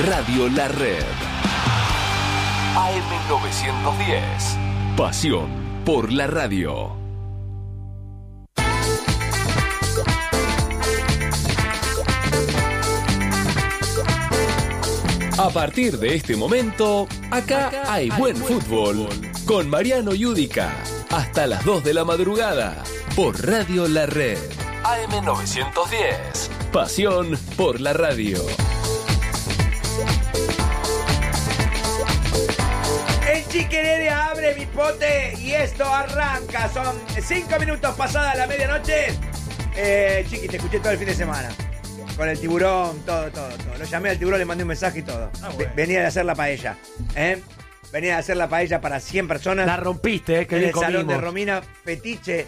Radio La Red. AM910. Pasión por la radio. A partir de este momento, acá hay buen fútbol. Con Mariano Yudica. Hasta las 2 de la madrugada. Por Radio La Red. AM910. Pasión por la radio. El Chiquerere abre mi pote y esto arranca. Son 5 minutos pasada la medianoche. Chiqui, te escuché todo el fin de semana. Con el tiburón, todo. Lo llamé al tiburón, le mandé un mensaje y todo. Bueno. Venía de hacer la paella. Venía de hacer la paella para 100 personas. La rompiste, que en bien el salón comimos. de Romina, fetiche,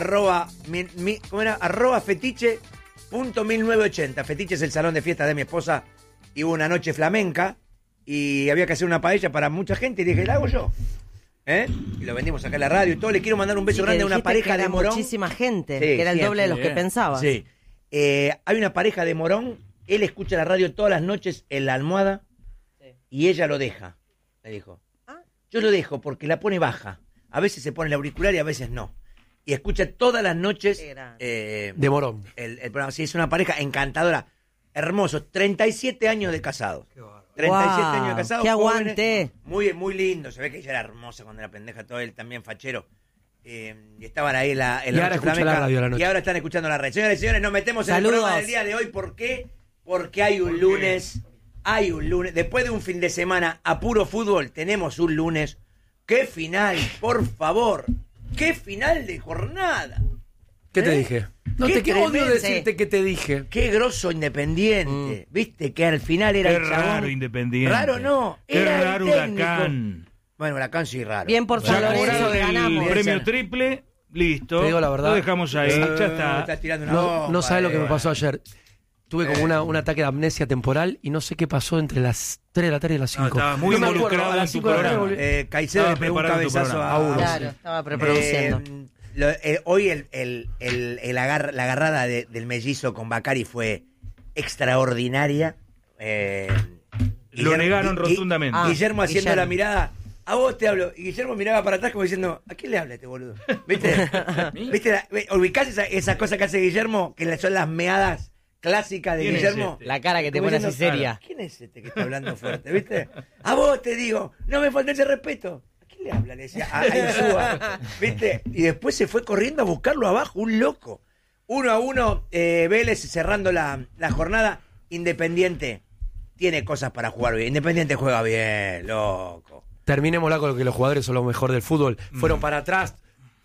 ¿cómo era? @fetiche.1980. Fetiche es el salón de fiesta de mi esposa. Y hubo una noche flamenca y había que hacer una paella para mucha gente y dije, ¿la hago yo? Y lo vendimos acá en la radio y todo. Le quiero mandar un beso grande a una pareja de Morón. Muchísima gente, Sí, que era el siempre, doble de los que pensabas. Sí. Hay una pareja de Morón, él escucha la radio todas las noches en la almohada y ella lo deja, me dijo. Yo lo dejo porque la pone baja. A veces se pone el auricular y a veces no. Y escucha todas las noches de Morón. El programa. Sí, es una pareja encantadora, hermoso, 37 años de casados. 37 años de casados. ¡Qué jóvenes, aguante! muy lindo, se ve que ella era hermosa cuando era pendeja, todo él también fachero. Y estaban ahí en la ahora escucha la radio a la noche. Y ahora están escuchando la red. Señores y señores, nos metemos en Saludos. el programa del día de hoy. ¿Por qué? Porque hay un lunes. Hay un lunes. Después de un fin de semana a puro fútbol, tenemos un lunes. ¡Qué final, por favor! ¡Qué final de jornada! ¿Qué te dije? No Qué te quiero odio tremendo. decirte que te dije. ¡Qué grosso Independiente! ¿Viste? Que al final era Qué el chabón. raro Independiente. Raro no. Qué Era el raro técnico. Huracán. Bueno, Huracán sí raro. Bien por San Ya Lorenzo, cobraron que ganamos. el premio triple, listo. Te digo la verdad. Lo dejamos ahí, ya está. Estás tirando una bomba, No sabes lo que me pasó ayer. Tuve como un ataque de amnesia temporal y no sé qué pasó entre las 3 de la tarde y las 5. estabas muy me acuerdo, involucrado a en las tu 5 de la tarde programa. volví. Caicedo le Estaba pegó un preparando tu cabezazo programa. a uno. Claro, estaba preproduciendo. Hoy la agarrada del mellizo con Bacari fue extraordinaria. Lo negaron rotundamente. Guillermo haciendo Guillermo. la mirada. A vos te hablo. Y Guillermo miraba para atrás como diciendo, ¿a quién le habla este boludo? ¿Viste? ¿Ubicás esa cosa que hace Guillermo? Que son las meadas clásicas de ¿Quién es Guillermo. este? La cara que te Como pone así diciendo, seria. ¿Quién es este que está hablando fuerte? ¿Viste? A vos te digo, no me faltes el respeto. ¿A quién le habla? Le decía a Insúa. ¿Viste? Y después se fue corriendo a buscarlo abajo, un loco. 1-1, Vélez cerrando la jornada. Independiente tiene cosas para jugar bien. Independiente juega bien, loco. Terminémosla con lo que los jugadores son lo mejor del fútbol. Fueron para atrás,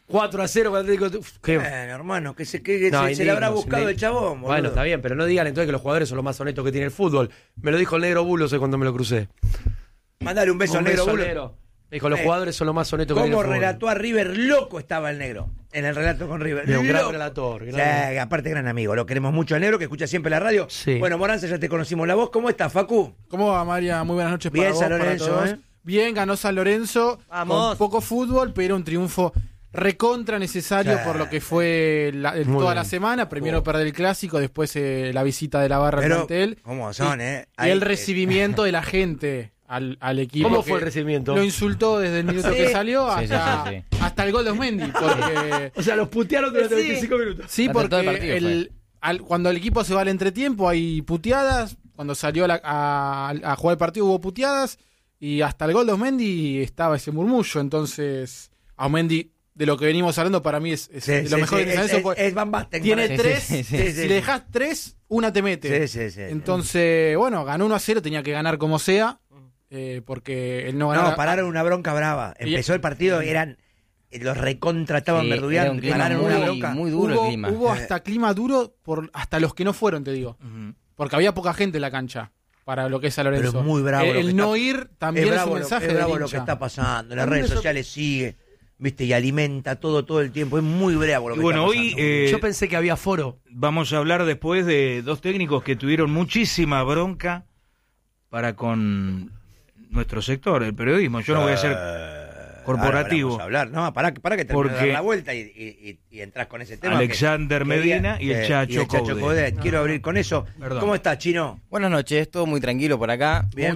4-0. Hermano, que se No, le habrá indigno, buscado el chabón, boludo. Bueno, está bien, pero no digan entonces que los jugadores son los más honestos que tiene el fútbol. Me lo dijo el negro Bulos cuando me lo crucé. Mandale un beso al negro, boludo. negro. Dijo, los jugadores son los más honestos que tiene ¿Cómo el fútbol. relató a River? Loco estaba el negro. En el relato con River. Un gran Loco. relator. Sí, aparte gran amigo. Lo queremos mucho al negro, que escucha siempre la radio. Sí. Bueno, Moranza, ya te conocimos la voz. ¿Cómo estás, Facu? ¿Cómo va, María? Muy buenas noches Bien, para vos, San para Lorenzo, todos. Bien, ganó San Lorenzo. Vamos. Con poco fútbol, pero un triunfo recontra necesario Sí. por lo que fue Muy toda bien. la semana. Primero perder el clásico, después la visita de la barra al Pero, plantel. ¿cómo son, Y el recibimiento de la gente al equipo. ¿Cómo que fue el recibimiento? Lo insultó desde el minuto que salió Sí, sí, hasta, sí. hasta el gol de Osmendi. Porque, O sea, los putearon durante Sí. 25 minutos. sí, Durante todo el porque partido cuando el equipo se va al entretiempo hay puteadas. Cuando salió a jugar el partido hubo puteadas. Y hasta el gol de Osmendi estaba ese murmullo. Entonces, a Osmendi, de lo que venimos hablando, para mí es lo mejor de San Lorenzo, porque es Van Basten. tiene Sí, tres. sí, sí, sí. Si le dejas tres, una te mete. Sí. Entonces, bueno, ganó 1-0, tenía que ganar como sea. Porque él no ganó. No, pararon una bronca brava. Empezó el partido, los recontrataban Sí, verdugueando. era un clima Pararon una bronca. muy duro el clima. Hubo hasta clima duro hasta los que no fueron, te digo. Porque había poca gente en la cancha para lo que es San Lorenzo. Pero es muy bravo lo que El no está- ir también es un mensaje es de bravo hincha. lo que está pasando. En las A mí redes me sociales sigue, viste, y alimenta todo el tiempo. Es muy bravo lo que Y bueno, está hoy pasando. Yo pensé que había foro. vamos a hablar después de dos técnicos que tuvieron muchísima bronca para con nuestro sector, el periodismo. Yo no voy a hacer corporativo. Vamos a hablar, no, para que termine de dar Porque la vuelta y entras con ese tema. Alexander Medina y el Chacho Coudet. Coudet. Quiero abrir con eso. Perdón. ¿Cómo estás, Chino? Buenas noches, todo muy tranquilo por acá. Bien.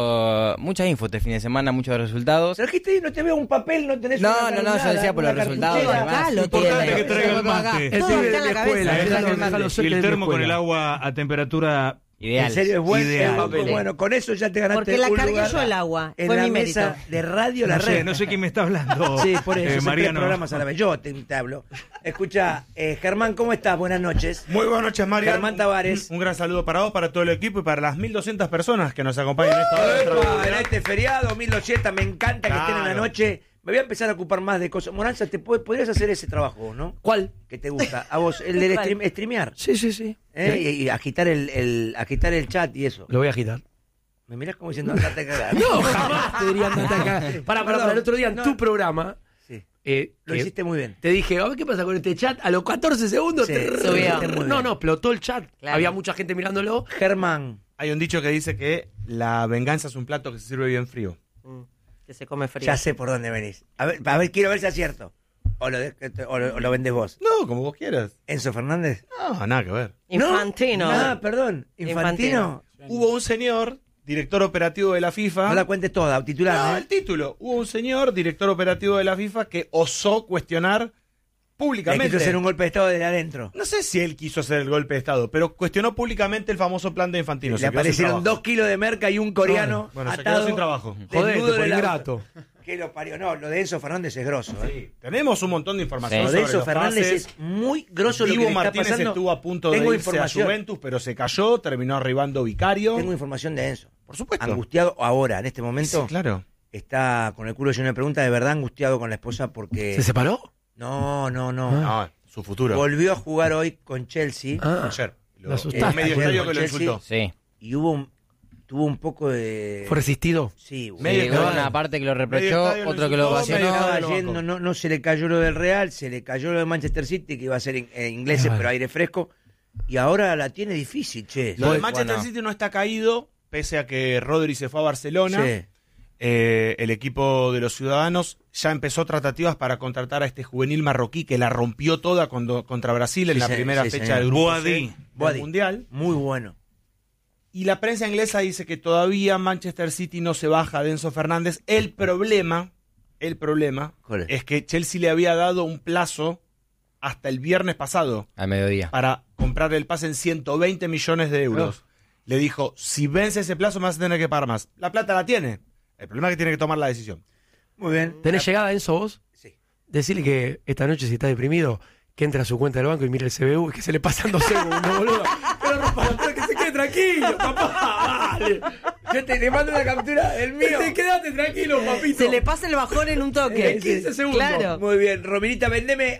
Mucha info este fin de semana, muchos resultados. ¿Trajiste? No te veo un papel, no tenés No, una yo decía por los resultados. cartuchera. Acá lo Importante tiene. que traiga el mate. El Todo pibe está de en la la escuela, cabeza. déjalo Y cerca el de la termo con el escuela. agua a temperatura Ideal. En serio, es bueno. Ideal. Bueno, con eso ya te ganaste Porque la un cargué lugar yo el agua. en Fue la mi mesa mérito. de radio La Red. no sé quién me está hablando. Sí, por eso, son tres Mariano. programas a la vez. Yo te hablo. Escucha, Germán, ¿cómo estás? Buenas noches. Muy buenas noches, Mario. Germán Tavares. Un gran saludo para vos, para todo el equipo y para las 1.200 personas que nos acompañan en esta hora de Epa, trabajo. en este feriado, 1200, me encanta que estén en la Claro. noche. Me voy a empezar a ocupar más de cosas. Moranza, podrías hacer ese trabajo, vos, ¿no? ¿Cuál? Que te gusta. A vos, el del ¿Cuál? streamear. Sí, sí, sí. Y agitar agitar el chat y eso. Lo voy a agitar. Me mirás como diciendo, andate a cagar. No, jamás te diría andate acá. Para, Perdón. el otro día en No. tu programa, Sí, que lo hiciste muy bien. te dije, a ver qué pasa con este chat. A los 14 segundos Sí, subió. hiciste muy No, bien. no, explotó el chat. Claro. Había mucha gente mirándolo. Germán, Hay un dicho que dice que la venganza es un plato que se sirve bien frío. Que se come frío. ya sé por dónde venís. A ver, quiero ver si acierto. O lo vendés vos. No, como vos quieras. ¿Enzo Fernández? No, nada que ver. Infantino. Ah, perdón. ¿Infantino? Hubo un señor, director operativo de la FIFA. No la cuentes toda, No, titular. el título. Hubo un señor, director operativo de la FIFA, que osó cuestionar Le públicamente. quiso hacer un golpe de estado desde adentro. No sé si él quiso hacer el golpe de Estado, pero cuestionó públicamente el famoso plan de Infantino. Le Se quedó sin aparecieron trabajo. 2 kilos de merca y un coreano Bueno, se atado. quedó sin trabajo. Joder, desnudo por en el ingrato. auto. Que lo parió. No, lo de Enzo Fernández es grosso. Sí, tenemos un montón de información Lo de sobre Enzo los Fernández pases. es muy grosso lo que Divo le está Martínez pasando. estuvo a punto de Tengo irse a información. Juventus, pero se cayó, terminó arribando Vicario. Tengo información de Enzo. Por supuesto. Angustiado ahora, en este momento. Sí, claro. Está con el culo lleno de preguntas, de verdad angustiado con la esposa porque... ¿Se separó? No. No, su futuro. Volvió a jugar hoy con Chelsea Ah, Ayer. lo asustaste. medio Ayer estadio con que lo Chelsea. insultó. Sí. y tuvo un poco de... ¿fue resistido? Sí, güey. Medio Sí, estadio. una parte que lo Medio reprochó, estadio lo otro que lo insultó, Se medio ovacionó. estaba estadio lo yendo, bancó. no se le cayó lo del Real, se le cayó lo de Manchester City, que iba a ser ingleses, Vale. pero aire fresco. Y ahora la tiene difícil, che. Lo de Bueno. Manchester City no está caído, pese a que Rodri se fue a Barcelona. Sí. El equipo de los Ciudadanos ya empezó tratativas para contratar a este juvenil marroquí que la rompió toda contra Brasil en Sí, la sí, primera sí, fecha señor. del grupo Boadí. C del Boadí. Mundial. Muy bueno. Y la prensa inglesa dice que todavía Manchester City no se baja de Enzo Fernández. El problema ¿Cuál es? es que Chelsea le había dado un plazo hasta el viernes pasado Al mediodía. para comprar el pase en 120 millones de euros. Le dijo, si vence ese plazo me vas a tener que pagar más. La plata la tiene. El problema es que tiene que tomar la decisión. Muy bien. ¿Tenés llegada, Enzo, vos? Sí. Decirle que esta noche, si está deprimido, que entre a su cuenta del banco y mire el CBU y que se le pasan 2 segundos, boludo. Pero que se quede tranquilo, papá, dale. Yo le mando una captura del mío. Quédate tranquilo, papito. Se le pasa el bajón en un toque. 15 segundos. Claro. Muy bien, Rominita, vendeme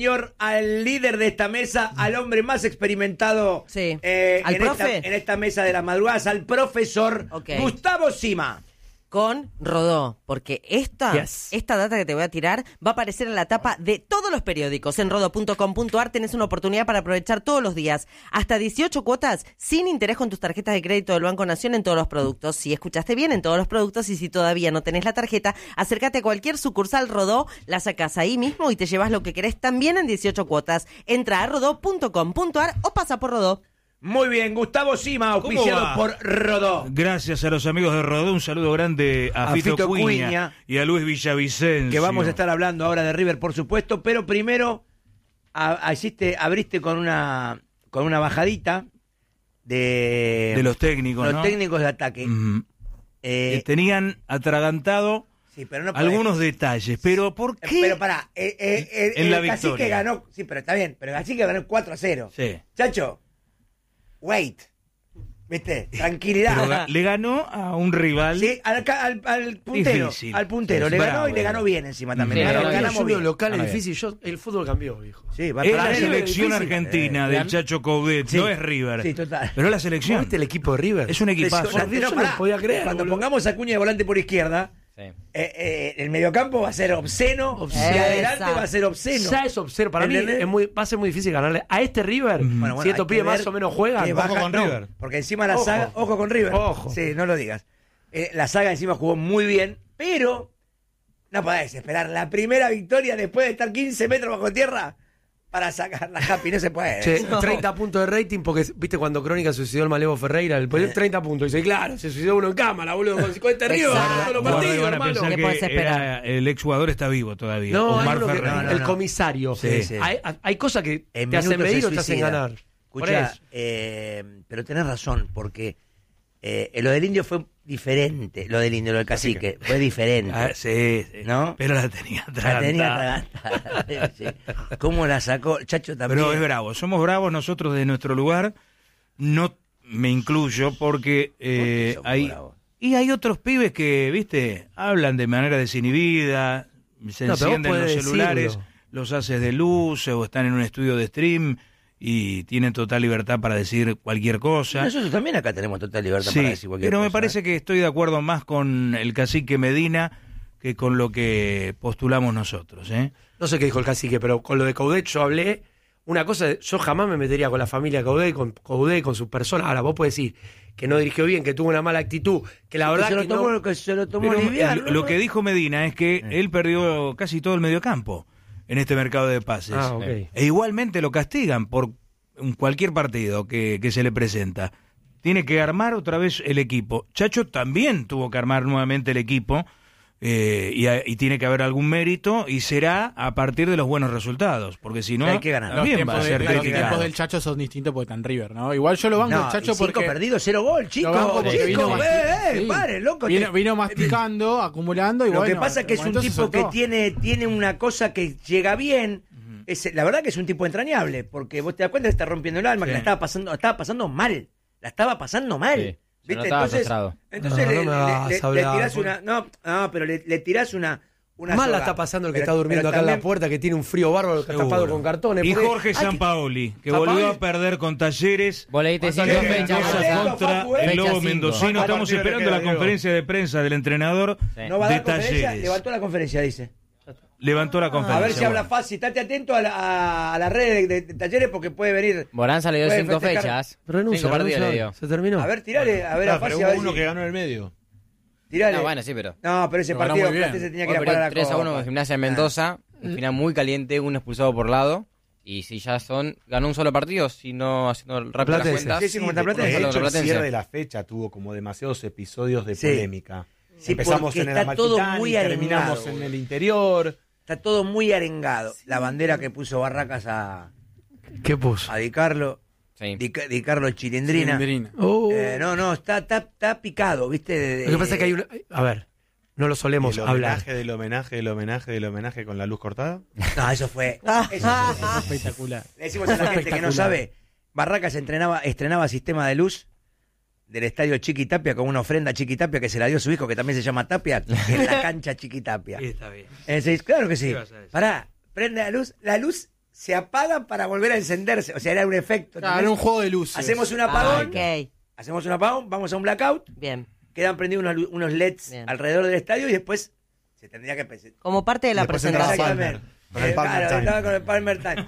al líder de esta mesa, al hombre más experimentado Sí. ¿Al profe? en esta mesa de las madrugadas, al profesor Ok. Gustavo Sima. Con Rodó, porque esta data que te voy a tirar va a aparecer en la tapa de todos los periódicos. En rodó.com.ar tenés una oportunidad para aprovechar todos los días hasta 18 cuotas sin interés con tus tarjetas de crédito del Banco Nación en todos los productos. Si escuchaste bien, en todos los productos, y si todavía no tenés la tarjeta, acércate a cualquier sucursal Rodó, la sacás ahí mismo y te llevas lo que querés también en 18 cuotas. Entra a rodó.com.ar o pasa por Rodó. Muy bien, Gustavo Sima, auspiciado va? por Rodó. Gracias a los amigos de Rodó, un saludo grande a Fito Cuña y a Luis Villavicencio. Que vamos a estar hablando ahora de River, por supuesto, pero primero abriste con una bajadita de los técnicos, los ¿no? técnicos de ataque. Ujú. Eh, Que tenían atragantado sí, pero no podés- algunos detalles, pero ¿por qué? Pero pará, En la el Cacique victoria. ganó, sí, pero está bien, pero el Cacique ganó 4-0. Sí. Chacho, wait, ¿viste? Tranquilidad. Pero le ganó a un rival. Sí, al puntero, Difícil. al puntero, Sí, le ganó bravo. y le ganó bien encima también. Sí, Le ganó- ganó ganamos bien. local es Ganó bien. difícil. El fútbol cambió, hijo. Sí, va Es para la arriba. selección difícil. argentina del Chacho Coudet, Sí. no es River. Sí, total. Pero la ¿Vos selección viste el equipo de River? es un equipazo. Impresionante. Yo no pará. podía creer, Cuando boludo. pongamos a Cuña de volante por izquierda, Sí. el mediocampo va a ser obsceno, y Obsceno. adelante Esa. va a ser obsceno. Ya es observo. Para mí ¿Entendés? va a ser muy difícil ganarle a este River. Bueno, Si estos hay que pibes ver más o menos juegan. que Ojo baja- con no, River. porque encima la Ojo. saga, ojo con River. Ojo. Sí, no lo digas. La saga encima jugó muy bien, pero No podés esperar la primera victoria después de estar 15 metros bajo tierra para sacar la Happy, no se puede. Che, 30 puntos de rating, porque viste cuando Crónica suicidó el Malevo Ferreira, el 30 puntos. Dice, claro, se suicidó uno en cámara, boludo, con 50 ríos, todos los partidos, Van a hermano. pensar ¿Qué podés esperar? el exjugador está vivo todavía. No, Omar hay uno que- Ferreira. el comisario. Sí. Hay cosas que En te hacen minutos medir se o te hacen suicida. ganar. Por Escuchá, eso. pero tenés razón, porque lo del indio fue diferente. Lo del indio, lo del cacique, fue diferente. Ah, sí, ¿No? pero la tenía La tenía atragantada. atragantada. Sí. ¿Cómo la sacó? Chacho también. Pero es bravo, somos bravos nosotros de nuestro lugar, no me incluyo porque somos hay bravos? y hay otros pibes que, viste, hablan de manera desinhibida, se No, pero vos encienden los podés celulares, decirlo. los haces de luz o están en un estudio de stream y tienen total libertad para decir cualquier cosa. Nosotros también acá tenemos total libertad Sí, para decir cualquier pero cosa. me parece que estoy de acuerdo más con el cacique Medina que con lo que postulamos nosotros, ¿eh? No sé qué dijo el cacique, pero con lo de Coudet yo hablé. Una cosa, yo jamás me metería con la familia Coudet, con sus personas. Ahora, vos podés decir que no dirigió bien, que tuvo una mala actitud, que la verdad se lo que tomó, no... que se lo tomó Pero liviano, lo ¿no? que dijo Medina es que él perdió casi todo el mediocampo en este mercado de pases. Ah, ok. E igualmente lo castigan por cualquier partido que se le presenta. Tiene que armar otra vez el equipo. Chacho también tuvo que armar nuevamente el equipo y tiene que haber algún mérito y será a partir de los buenos resultados, porque si no Hay que ganar. Los también va a ser los criticado. tiempos del Chacho son distintos porque está en River, ¿no? Igual yo lo banco No, el Chacho y 5 porque... perdidos, 0 gol, chico. Lo banco porque vino Chico, sí. pare, loco. Vino masticando, acumulando y Lo bueno... que pasa es que es un entonces tipo que soltó. tiene una cosa que llega bien. La verdad que es un tipo entrañable, porque vos te das cuenta que está rompiendo el alma, que la estaba pasando mal. La estaba pasando mal. Sí, se ¿Viste? notaba frustrado. Entonces No, le no me vas le a hablar, tirás por- una. No, pero le tirás una Mal la soga. está pasando el que Pero- está durmiendo pero acá en la también- puerta, que tiene un frío bárbaro, que está Seguro. tapado con cartones. Y porque Jorge hay que- Sampaoli, que Sampaoli- volvió a perder con Talleres. Vos leíste 5 Mendoza fechas. Facu, contra Facu, el fecha Lobo 5. Mendocino. Estamos partido le esperando queda, la Diego? conferencia de prensa del entrenador No va a de dar conferencia, Talleres. levantó la conferencia, dice. Levantó la conferencia. A ver si habla bueno. fácil. Estate atento a las redes de Talleres porque puede venir. Moranza le dio Puede 5 festejar. fechas. Renuncia, 5 partidos le renuncia. dio. Se terminó. A ver, tirale, a ver a pero fácil. a hubo ver uno si- que ganó en el medio. Tirale. No, bueno, sí, pero... No, pero ese Lo ganó partido muy bien. Platense tenía que ir a Hoy parar perdió la 3-1 Copa. con Gimnasia en Mendoza. Un final muy caliente, un expulsado por lado. Y si ya ganó un solo partido, si no haciendo rápido las Platense. cuentas. Sí, sí, como está Platense. De hecho, el Platense. cierre de la fecha tuvo como demasiados episodios de Sí. polémica. Sí, Empezamos porque en el está todo Amalfitani, muy terminamos arengado, en el interior. Está todo muy arengado. La bandera que puso Barracas a ¿Qué puso? Di Carlo. Sí. Di Carlo Chilindrina. Cilindrina. Oh. No, está picado, ¿viste? Lo que pasa es que hay una... A ver, no lo solemos El hablar. homenaje del homenaje con la luz cortada. No, eso fue. Espectacular. Le decimos a la gente que no sabe. Barracas estrenaba sistema de luz del estadio Chiqui Tapia con una ofrenda a Chiqui Tapia que se la dio su hijo, que también se llama Tapia, en la cancha Chiqui Tapia. Está bien. Claro que sí. ¿Qué vas a decir? Pará, prende la luz se apaga para volver a encenderse. O sea, era un efecto. Claro, era un juego de luces. Hacemos un apagón, Ok, vamos a un blackout, bien. quedan prendidos unos LEDs Bien. alrededor del estadio y después se tendría que pensar. Como parte de la Después entraba presentación. Palmer. Con el Palmer Claro, Time. estaba con el Palmer Time.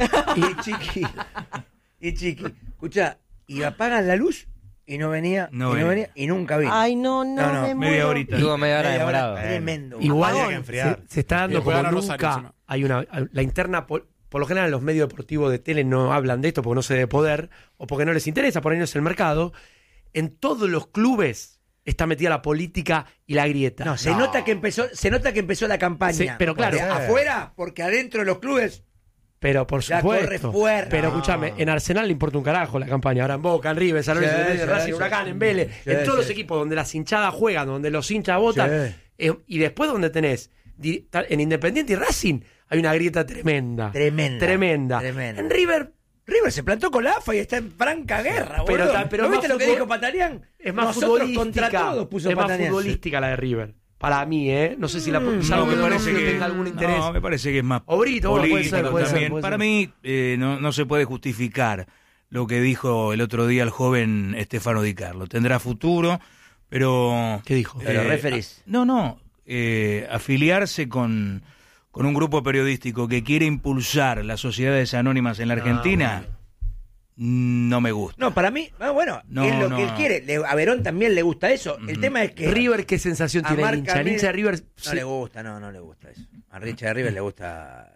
Y Chiqui, escuchá, y apagan la luz y no venía, No y venía. venía, y nunca vino. Ay, no, No, me Media muero. horita. Tuvo media hora demorado. Tremendo. Igual Había que enfriar. se está dando Y después como ganó Rosario nunca. encima. Hay la interna, por lo general los medios deportivos de tele no hablan de esto porque no se debe poder o porque no les interesa, por ahí no es el mercado. En todos los clubes está metida la política y la grieta. No, se nota que empezó la campaña. Sí, pero claro. Afuera, porque adentro de los clubes Pero por ya supuesto. corre fuerte. Pero No. escúchame, en Arsenal le importa un carajo la campaña. Ahora en Boca, en River, San Lorenzo, en Racing, Huracán, en Vélez. En todos los equipos donde las hinchadas juegan, donde los hinchas votan. Y después donde tenés en Independiente y Racing hay una grieta tremenda. Tremenda. En River se plantó con la AFA y está en franca guerra, Pero boludo. pero ¿No más viste lo que fútbol- dijo Patarián? es más Nosotros futbolística. contra todos puso Es más Patarián. futbolística la de River. Para mí, No sé si la salvo que me parece no que tenga algún interés. No, me parece que es más Obrito, bueno, puede ser, político puede ser, también. puede Para ser. mí no se puede justificar lo que dijo el otro día el joven Estefano Di Carlo. Tendrá futuro, pero ¿Qué dijo? Pero referís. No, afiliarse con un grupo periodístico que quiere impulsar las sociedades anónimas en la Argentina no me gusta. No, para mí, bueno, es lo que él quiere. A Verón también le gusta eso. El tema es que... River, ¿qué sensación tiene el hincha? El hincha de River... No le gusta, no le gusta eso. A hincha de River le gusta...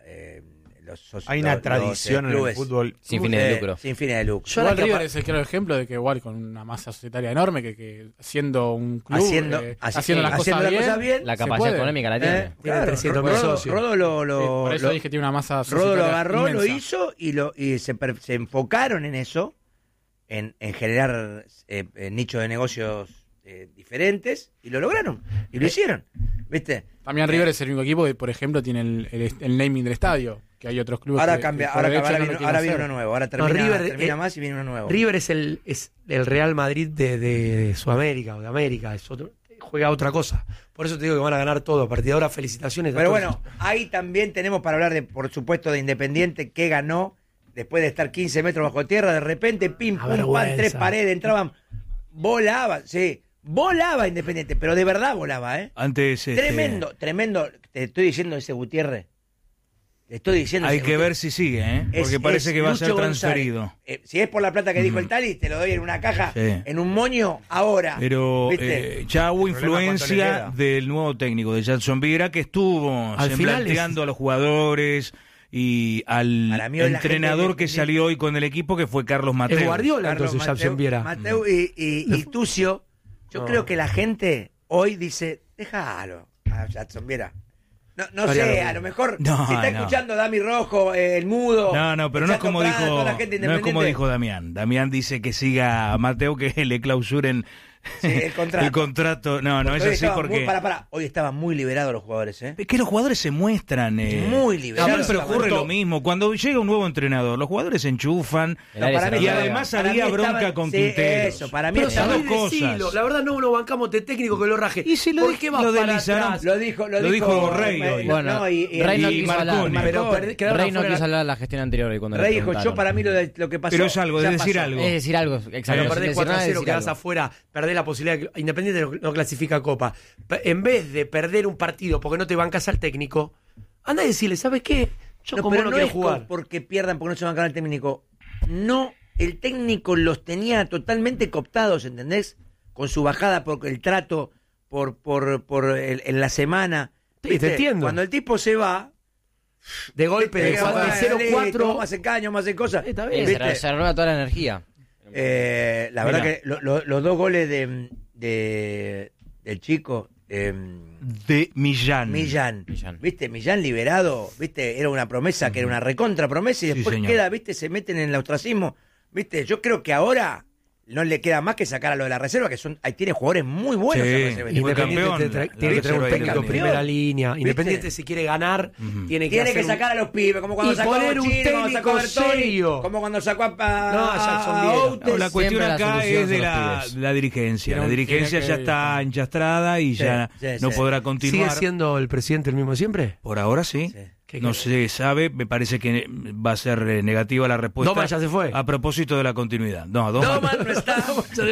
Hay una tradición en el fútbol sin fines de lucro. Sin fines de lucro. Igual River es el claro ejemplo de que igual con una masa societaria enorme, que siendo un club, haciendo las cosas bien, la capacidad económica la tiene. Tiene 300.000 socios. Rodo por eso dije que tiene una masa societaria Rodo lo agarró, inmensa. lo hizo y se enfocaron en eso, en generar nichos de negocios diferentes, y lo lograron, y lo hicieron. ¿Viste? También River es el único equipo que, por ejemplo, tiene el naming del estadio, que hay otros clubes ahora que, cambia, que por derecho no lo quieren ahora viene hacer. uno nuevo, ahora termina más y viene uno nuevo. River es el Real Madrid de Sudamérica o de América, juega otra cosa. Por eso te digo que van a ganar todo. A partir de ahora, felicitaciones. Pero bueno, ahí también tenemos para hablar, por supuesto, de Independiente, que ganó después de estar 15 metros bajo tierra. De repente, pim, pum, pan, 3 paredes, entraban, volaban, volaba Independiente, pero de verdad volaba, ¿eh? Antes, tremendo, te estoy diciendo ese Gutiérrez. Te estoy diciendo. Hay que ver si sigue, ¿eh? Porque parece que va a ser transferido. Si es por la plata que dijo el Tali, te lo doy en una caja, en un moño, ahora. Pero ya hubo influencia del nuevo técnico, de Jadson Viera, que estuvo planteando a los jugadores y al entrenador que salió hoy con el equipo, que fue Carlos Mateu. El Guardiola, entonces, Jadson Viera. Mateu y Tucio. Yo creo que la gente hoy dice, déjalo a Jadson Viera. No sé, a lo mejor si está escuchando Dami Rojo, el mudo. No, pero no es como dijo Damián. Damián dice que siga a Mateu, que le clausuren el contrato. No, es así porque... Hoy estaban muy liberados los jugadores, ¿eh? Es que los jugadores se muestran... muy liberados. Siempre ocurre lo mismo. Cuando llega un nuevo entrenador, los jugadores se enchufan. Y además había bronca con Quintero. Eso, para mí estaban dos cosas. La verdad no lo bancamos de técnico que lo raje. Y si lo deslizaron, lo dijo Rey hoy. Bueno, Rey no quiso hablar. Rey no quiso hablar de la gestión anterior. Rey dijo, yo para mí lo que pasó... Pero es algo, es decir algo. Es decir algo, exacto. Perdés 4-0, quedás afuera, perdés la posibilidad de que Independiente no clasifica Copa. En vez de perder un partido porque no te bancas al técnico, anda a decirle, ¿sabes qué? Yo como no quiero jugar. Porque pierdan, porque no se bancan al técnico. No, el técnico los tenía totalmente cooptados, ¿entendés? Con su bajada, por el trato, en la semana. Sí, te entiendo. Cuando el tipo se va, de golpe, de 0-4, más en caño, más en cosas. Está bien, se roba toda la energía. La verdad que los dos goles del chico de Millán, viste, Millán liberado, viste, era una promesa, que era una recontra promesa, y después queda, viste, se meten en el ostracismo, viste. Yo creo que ahora no le queda más que sacar a lo de la reserva, que ahí tiene jugadores muy buenos. Independiente tiene que tener un técnico en primera línea. Independiente, si quiere ganar, tiene que sacar a los pibes, como cuando sacó a técnico serio, como cuando sacó a la cuestión acá es de la dirigencia. La dirigencia ya está enchastrada y ya no podrá continuar. ¿Sigue siendo el presidente el mismo siempre? Por ahora sí. No se sabe, me parece que va a ser negativa la respuesta. Doman ya se fue. A propósito de la continuidad. Doman no está.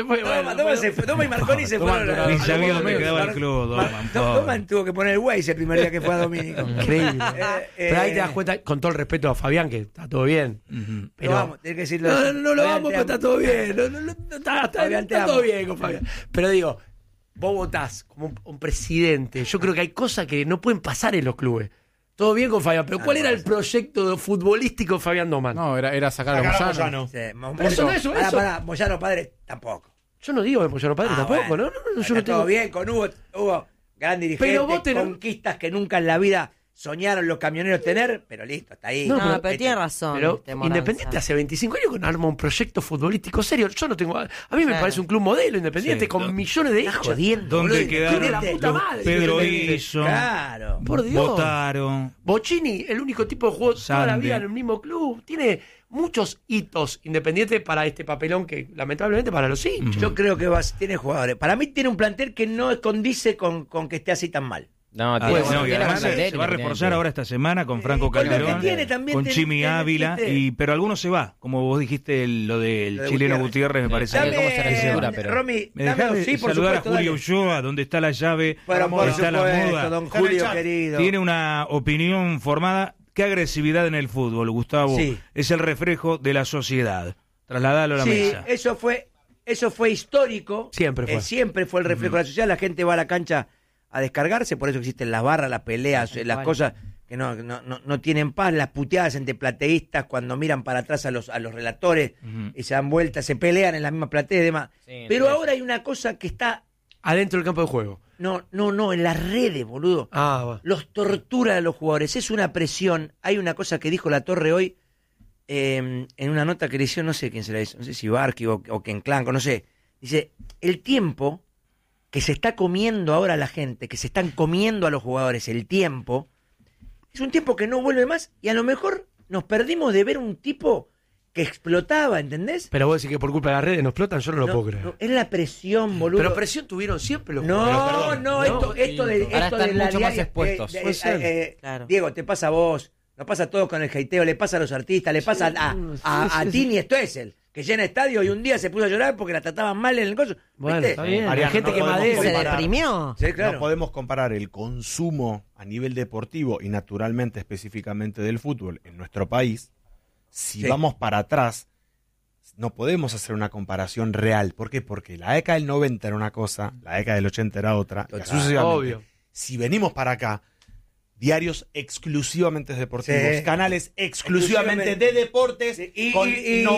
Doman y Marconi se fueron. Ni sabía dónde quedaba el club. Doman tuvo que poner el Waze el primer día que fue a Domínico. Increíble. Pero ahí te das cuenta, con todo el respeto a Fabián, que está todo bien. Pero vamos, tenés que decirlo. No lo vamos, pero está todo bien. Está todo bien con Fabián. Pero digo, vos votás como un presidente. Yo creo que hay cosas que no pueden pasar en los clubes. Todo bien con Fabián, pero ¿cuál era el proyecto futbolístico de Fabián Doman? No, era sacar a Moyano. Eso. Para Moyano Padre, tampoco. Yo no digo de Moyano Padre tampoco, bueno. No, yo no tengo... Todo bien, con Hugo, gran dirigente, conquistas que nunca en la vida soñaron los camioneros tener, pero listo, está ahí. No, pero tiene razón. Pero Independiente hace 25 años que arma un proyecto futbolístico serio. Yo no tengo... A mí me parece un club modelo Independiente con millones de hijos. ¿Dónde quedaron la puta madre? Pedro Iso? Claro. Por Dios. Votaron. Bocini, el único tipo de juego toda la vida en el mismo club. Tiene muchos hitos Independiente para este papelón que lamentablemente para los hinchas. Yo creo que tiene jugadores. Para mí tiene un plantel que no condice con que esté así tan mal. Y además se va a reforzar ahora esta semana con Franco Calderón, con Chimi Ávila, pero algunos se va, como vos dijiste, lo del chileno Gutiérrez, me parece. Romy, me dejás saludar a Julio Ulloa, donde está la llave, donde está la moda. Don Julio, querido. Tiene una opinión formada. ¿Qué agresividad en el fútbol, Gustavo? Sí. Es el reflejo de la sociedad. Trasladalo a la Sí, mesa. eso fue histórico. Siempre fue. El reflejo de la sociedad. La gente va a la cancha a descargarse, por eso existen las barras, las peleas, las cosas que no tienen paz, las puteadas entre plateístas cuando miran para atrás a los relatores y se dan vueltas, se pelean en la misma platea y demás. Sí, pero ahora hay una cosa que está adentro del campo de juego. No, en las redes, boludo. Los tortura a los jugadores, es una presión. Hay una cosa que dijo La Torre hoy en una nota que le hicieron, no sé quién se la hizo, no sé si Barqui o Ken Clanco, no sé. Dice, el tiempo que se está comiendo ahora la gente, que se están comiendo a los jugadores, el tiempo, es un tiempo que no vuelve más y a lo mejor nos perdimos de ver un tipo que explotaba, ¿entendés? Pero vos decís que por culpa de las redes no explotan, yo no lo puedo creer. No, es la presión, boludo. Pero presión tuvieron siempre los jugadores. Esto de la mucho más diaria, expuestos. Claro. Diego, te pasa a vos, nos pasa a todos con el hateo, le pasa a los artistas, le pasa a Tini Stoessel, que llena estadio y un día se puso a llorar porque la trataban mal en el coso. Bueno, ¿viste? está bien. Mariano, Hay gente no que podemos madera. Se comparar. deprimió. Sí, claro. No podemos comparar el consumo a nivel deportivo y naturalmente específicamente del fútbol en nuestro país. Si vamos para atrás, no podemos hacer una comparación real. ¿Por qué? Porque la década del 90 era una cosa, la década del 80 era otra. Total, y sucesivamente. obvio. Si venimos para acá, diarios exclusivamente deportivos, canales exclusivamente de deportes, con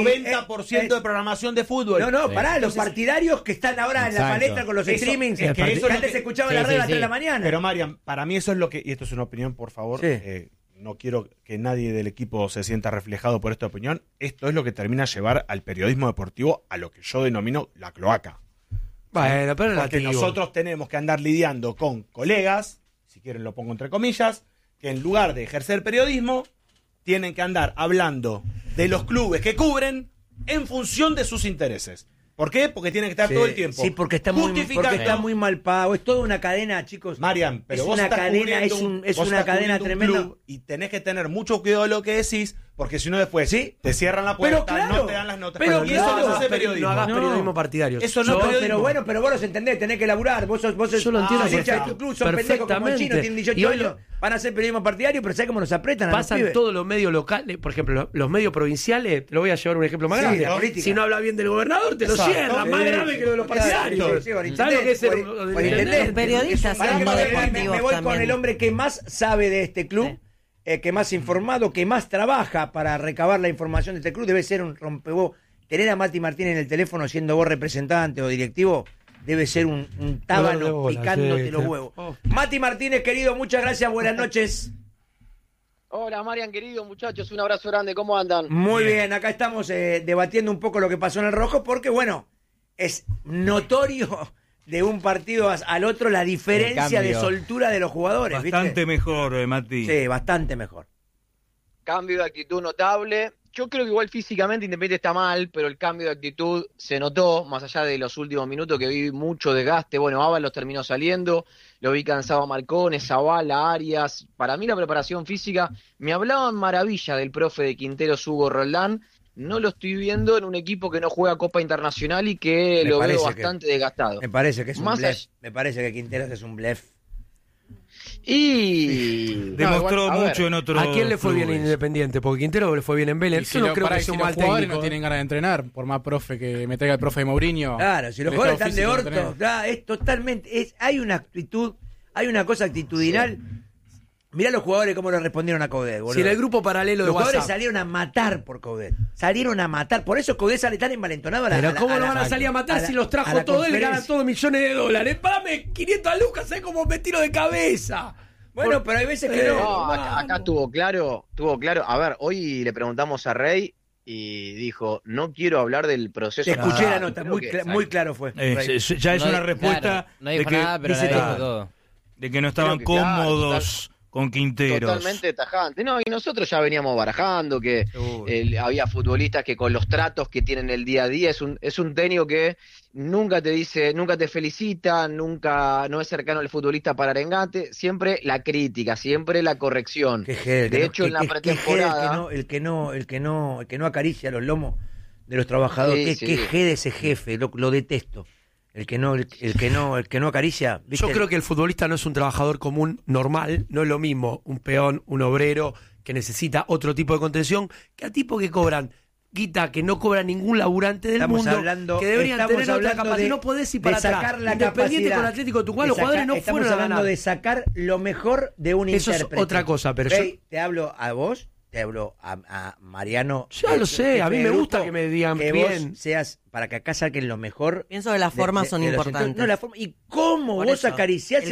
90% de programación de fútbol. Pará, los partidarios que están ahora en la Exacto. palestra con los streamings, es que eso es lo antes que- escuchaba la radio a las 3 de la mañana. Pero Marian, para mí eso es lo que, y esto es una opinión, por favor, Sí. no quiero que nadie del equipo se sienta reflejado por esta opinión, esto es lo que termina llevar al periodismo deportivo a lo que yo denomino la cloaca. Bueno, pero Porque relativo. nosotros tenemos que andar lidiando con colegas, si quieren lo pongo entre comillas, que en lugar de ejercer periodismo, tienen que andar hablando de los clubes que cubren en función de sus intereses. ¿Por qué? Porque tienen que estar todo el tiempo. Sí, porque está muy mal pago. Es toda una cadena, chicos. Marian, pero es vos una estás cadena, es vos una estás cadena cubriendo un tremenda. club y tenés que tener mucho cuidado de lo que decís, porque si no después te cierran la puerta, Pero claro, no te dan las notas. pero y eso claro, no es hacer periodismo. No hagas periodismo partidario. Eso no es periodismo. Pero vos los entendés, tenés que laburar. Vos sos Yo lo entiendo hincha de tu club, sos pendejo como el chino, tienen 18 años. Van a hacer periodismo partidario, pero ¿sabés cómo nos apretan a los Pasan pibes? todos los medios locales, por ejemplo, los medios provinciales, te lo voy a llevar un ejemplo más Sí, grande. la política. Si no habla bien del gobernador, te lo Exacto. cierran, más grave que lo de los partidarios. Sí, por ¿Sabes lo que es intendente, por intendente. Los periodistas Pará, son que más me deportivos voy con también. el hombre que más sabe de este club, que más informado, que más trabaja para recabar la información de este club. Debe ser un rompebó. Tener a Mati Martínez en el teléfono siendo vos representante o directivo debe ser un tábano Dolor de bola, picándote sí, los sí. huevos. Mati Martínez, querido, muchas gracias, buenas noches. Hola, Marian, querido, muchachos, un abrazo grande, ¿cómo andan? Muy bien, acá estamos debatiendo un poco lo que pasó en el Rojo, porque bueno, es notorio de un partido al otro la diferencia de soltura de los jugadores. Bastante ¿viste? mejor, Mati. Sí, bastante mejor. Cambio de actitud notable. Yo creo que igual físicamente Independiente está mal, pero el cambio de actitud se notó, más allá de los últimos minutos que vi mucho desgaste. Bueno, Ábalos terminó saliendo, lo vi cansado a Marcones, Zavala, Arias. Para mí la preparación física, me hablaban maravilla del profe de Quinteros, Hugo Roldán. No lo estoy viendo en un equipo que no juega Copa Internacional y que lo veo bastante desgastado. Me parece que es un Más blef. allá- Me parece que Quinteros es un blef. Y Demostró igual, a mucho ver, en otros ¿A quién le fue bien en clubes. Independiente? Porque Quintero le fue bien en Vélez. Y si Yo no lo- creo pará, que y sea si un los mal jugadores técnico. no tienen ganas de entrenar, por más profe que me traiga el profe de Mourinho. Claro, si los el jugadores estado están de físico orto, no tenés. claro, es totalmente, hay una actitud, hay una cosa actitudinal. Mirá los jugadores cómo le respondieron a Coudet, boludo. Si en el grupo paralelo de Los jugadores WhatsApp. salieron a matar por Coudet. Salieron a matar. Por eso Coudet sale tan envalentonado a la Pero a la- ¿cómo a lo la- van a salir a matar a la- si los a trajo la todos él y ganan conferencia? todos millones de dólares? Pame 500 lucas, ¿sabes cómo me tiro de cabeza? Bueno, pero hay veces que no. No, acá tuvo claro. A ver, hoy le preguntamos a Rey y dijo, no quiero hablar del proceso. Te escuché la Ah, nota, creo que- muy claro fue. Ya es No, una respuesta claro, no dijo de, que, nada, pero dice la dijo todo. todo. De que no estaban Creo que, claro, cómodos con Quinteros. Totalmente tajante. No, y nosotros ya veníamos barajando que Seguro. había futbolistas que con los tratos que tienen el día a día es un técnico que nunca te dice, nunca te felicita, nunca no es cercano al futbolista para arengarte, siempre la crítica, siempre la corrección. Qué jede, De hecho, en la pretemporada, el que no acaricia los lomos de los trabajadores. Sí, Qué sí. jede ese jefe, lo detesto. El que no acaricia. ¿viste? Yo creo que el futbolista no es un trabajador común normal, no es lo mismo un peón, un obrero que necesita otro tipo de contención que a tipos que cobran guita que no cobra ningún laburante del mundo, que deberían tener otra capacidad. No podés ir para atrás. Independiente con Atlético Tucumán, los jugadores no fueron a ganar. Estamos hablando de sacar lo mejor de un intérprete. Eso es otra cosa, pero te hablo a vos, te hablo a Mariano. Ya lo sé, a mí me gusta que me digan que bien. Vos seas, para que acá saquen lo mejor. Pienso que las formas son importantes. No, la forma. ¿Y cómo por vos acariciás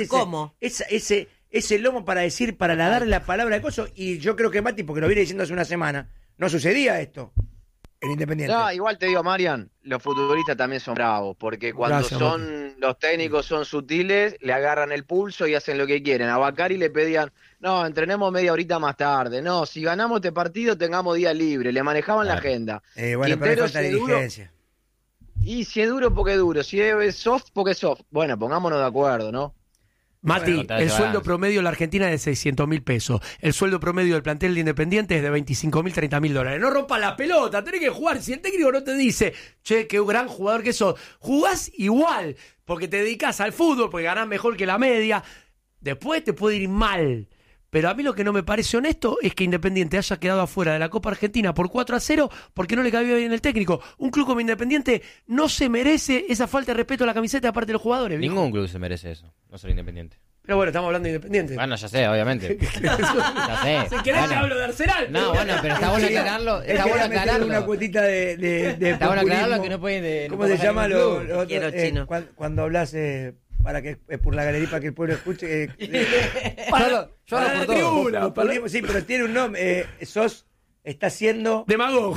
ese lomo para decir, para darle la palabra de coso? Y yo creo que Mati, porque lo viene diciendo hace una semana, no sucedía esto en Independiente. No, igual te digo, Marian, los futbolistas también son bravos, porque cuando los técnicos son sutiles, le agarran el pulso y hacen lo que quieren. A Bacari le pedían, no, entrenemos media horita más tarde, no, si ganamos este partido tengamos día libre, le manejaban la agenda. Bueno, pero hay falta de diligencia. Y si es duro, porque es duro, si es soft, porque es soft. Bueno, pongámonos de acuerdo, ¿no? Mati, el sueldo promedio en la Argentina es de 600.000 pesos. El sueldo promedio del plantel de Independiente es de 25.000, 30.000 dólares. No rompas la pelota, tenés que jugar. Si el técnico no te dice, che, qué gran jugador que sos, jugás igual, porque te dedicás al fútbol, porque ganás mejor que la media. Después te puede ir mal. Pero a mí lo que no me parece honesto es que Independiente haya quedado afuera de la Copa Argentina por 4-0 porque no le cabía bien el técnico. Un club como Independiente no se merece esa falta de respeto a la camiseta de parte de los jugadores. Ningún club se merece eso, no ser Independiente. Pero bueno, estamos hablando de Independiente. Bueno, ya sé, obviamente. Ya sé. Si querés te hablo de Arsenal. No, bueno, pero está bueno aclararlo. Está bueno aclararlo. Una cuotita de está bueno aclararlo que no pueden... ¿Cómo se llama cuando hablas... para que por la galería, para que el pueblo escuche. Yo hablo por todo. Sí, pero tiene un nombre. Está siendo demagogo.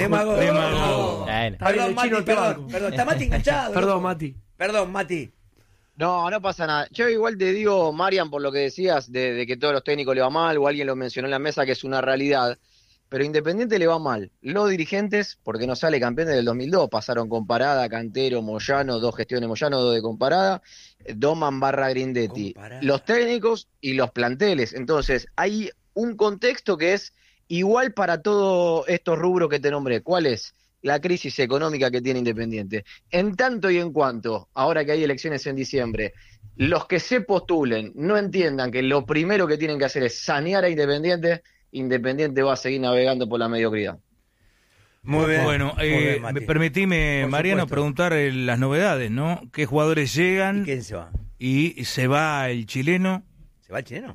Perdón, Mati, perdón. Está Mati enganchado. Perdón, Mati. No pasa nada. Yo igual te digo, Marian, por lo que decías de que todos los técnicos le va mal, o alguien lo mencionó en la mesa, que es una realidad. Pero Independiente le va mal. Los dirigentes, porque no sale campeón desde el 2002, pasaron Comparada, Cantero, Moyano, 2 gestiones Moyano, 2 de Comparada, Doman / Grindetti. Comparada. Los técnicos y los planteles. Entonces, hay un contexto que es igual para todos estos rubros que te nombré. ¿Cuál es? La crisis económica que tiene Independiente. En tanto y en cuanto, ahora que hay elecciones en diciembre, los que se postulen no entiendan que lo primero que tienen que hacer es sanear a Independiente va a seguir navegando por la mediocridad. Muy bien. Bueno, permitime, Mariano, preguntar las novedades, ¿no? ¿Qué jugadores llegan? ¿Y quién se va? ¿Y se va el chileno? ¿Se va el chileno?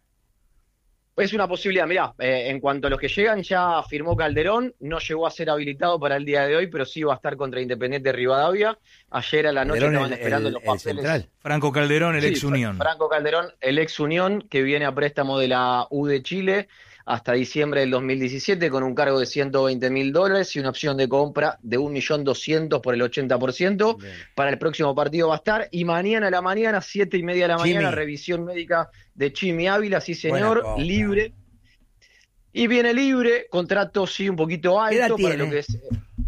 Es una posibilidad, mirá, en cuanto a los que llegan, ya firmó Calderón, no llegó a ser habilitado para el día de hoy, pero sí va a estar contra Independiente Rivadavia. Ayer a la noche estaban esperando los papeles. Central. Franco Calderón, el ex Unión. Franco Calderón, el ex Unión, que viene a préstamo de la U de Chile hasta diciembre del 2017 con un cargo de $120.000 y una opción de compra de 1.200.000 por el 80%. Bien. Para el próximo partido va a estar. Y mañana a la mañana, 7:30 de la mañana, revisión médica de Chimi Ávila, sí señor, libre. Y viene libre, contrato sí un poquito alto para lo que es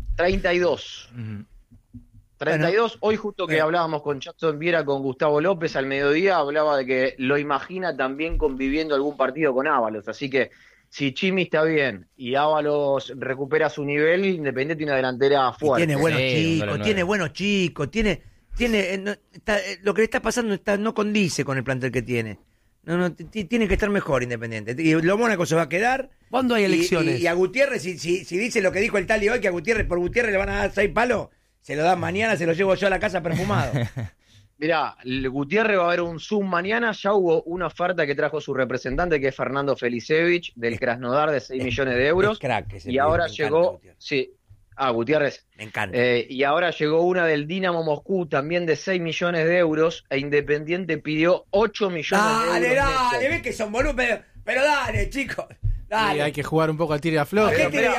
32. 32, hoy justo que hablábamos con Jackson Viera, con Gustavo López al mediodía, hablaba de que lo imagina también conviviendo algún partido con Ábalos, así que si Chimi está bien y Ábalos recupera su nivel, Independiente tiene una delantera fuerte. Y tiene buenos chicos, tiene lo que le está pasando no condice con el plantel que tiene. Tiene que estar mejor Independiente. Y lo Mónaco se va a quedar. ¿Cuándo hay elecciones? Y a Gutiérrez, si dice lo que dijo el Tali hoy, que a por Gutiérrez le van a dar 6 palos, se lo dan mañana, se lo llevo yo a la casa perfumado. Mirá, el Gutiérrez va a haber un Zoom mañana. Ya hubo una oferta que trajo su representante, que es Fernando Felicevich, del Krasnodar, de 6 millones de euros. Crack, y ahora llegó... Gutiérrez. Me encanta. Y ahora llegó una del Dinamo Moscú, también de 6 millones de euros, e Independiente pidió 8 millones de euros. Dale, ves que son boludos, pero dale, chicos. Dale. Y hay que jugar un poco al tiro y afloje. Si te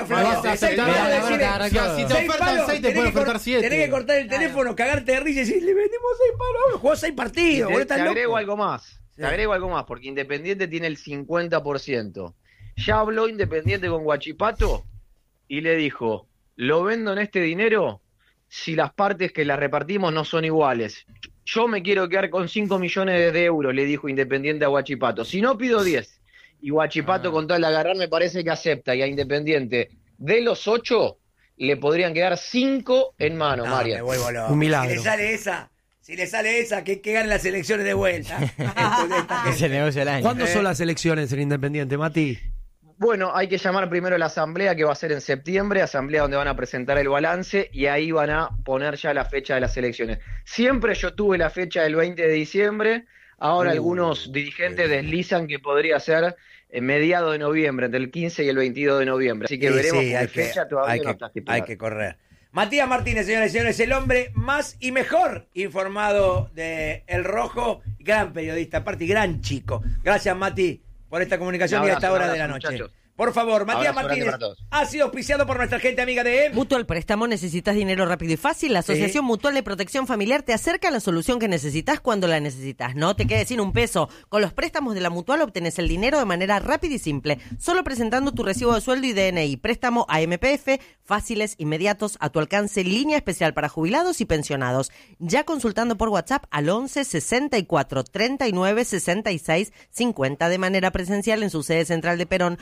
ofertan 6, te pueden ofertar 7. Tenés que cortar el teléfono, cagarte de risa y decir, le vendimos 6 palos, jugó 6 partidos. Te agrego algo más. Te agrego algo más, porque Independiente tiene el 50%. Ya habló Independiente con Huachipato y le dijo, lo vendo en este dinero si las partes que las repartimos no son iguales. Yo me quiero quedar con 5 millones de euros, le dijo Independiente a Huachipato. Si no, pido 10. Y Huachipato, con tal de agarrar, me parece que acepta. Y a Independiente, de los 8, le podrían quedar 5 en mano, María. Un milagro. Si le sale esa, que ganen las elecciones de vuelta. Se negocia el año. ¿Cuándo son las elecciones en Independiente, Mati? Bueno, hay que llamar primero a la asamblea que va a ser en septiembre, asamblea donde van a presentar el balance y ahí van a poner ya la fecha de las elecciones. Siempre yo tuve la fecha del 20 de diciembre, ahora algunos dirigentes deslizan que podría ser en mediados de noviembre, entre el 15 y el 22 de noviembre. Así que veremos qué fecha todavía no está estipulada. Hay que correr. Matías Martínez, señores y señores, el hombre más y mejor informado de El Rojo, gran periodista, aparte gran chico. Gracias, Mati, por esta comunicación y a esta hora de la noche. Muchachos. Por favor, Matías Martínez ha sido auspiciado por nuestra gente amiga de Mutual Préstamo. ¿Necesitas dinero rápido y fácil? La Asociación Mutual de Protección Familiar te acerca a la solución que necesitas cuando la necesitas. No te quedes sin un peso. Con los préstamos de la Mutual obtenés el dinero de manera rápida y simple, solo presentando tu recibo de sueldo y DNI. Préstamo a MPF, fáciles, inmediatos, a tu alcance, línea especial para jubilados y pensionados. Ya consultando por WhatsApp al 11 64 39 66 50 de manera presencial en su sede central de Perón,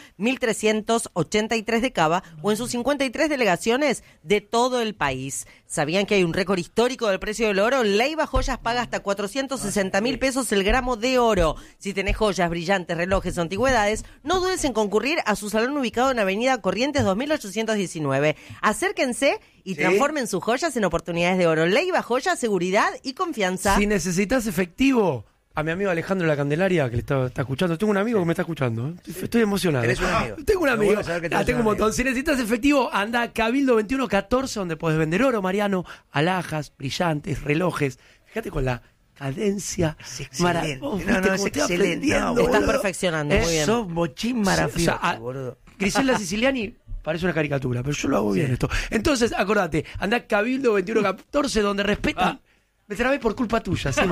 1383 de Cava, o en sus 53 delegaciones de todo el país. ¿Sabían que hay un récord histórico del precio del oro? Leiva Joyas paga hasta 460.000 pesos el gramo de oro. Si tenés joyas, brillantes, relojes o antigüedades, no dudes en concurrir a su salón ubicado en Avenida Corrientes 2819. Acérquense y transformen sus joyas en oportunidades de oro. Leiva Joyas, seguridad y confianza. Si necesitas efectivo, a mi amigo Alejandro La Candelaria, que le está escuchando. Tengo un amigo que me está escuchando. Estoy emocionado. ¿Tenés un amigo? Tengo un amigo. Tengo un montón. Si necesitas efectivo, anda a Cabildo 2114, donde podés vender oro, Mariano, alhajas, brillantes, relojes. Fíjate con la cadencia maravillosa. No, es excelente. Estás perfeccionando, muy bien. Sos bochín maravilloso, boludo. Griselda Siciliani parece una caricatura, pero yo lo hago bien esto. Entonces, acordate, anda a Cabildo 2114, donde respetan. Me trabé por culpa tuya, ¿sí?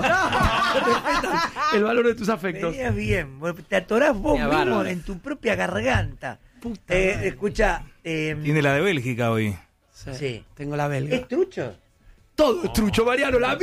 El valor de tus afectos. Venías bien, te atorás vos mismo en tu propia garganta. Escucha. Tiene la de Bélgica hoy. Sí, tengo la belga. ¿Es trucho? Todo es trucho, Mariano. La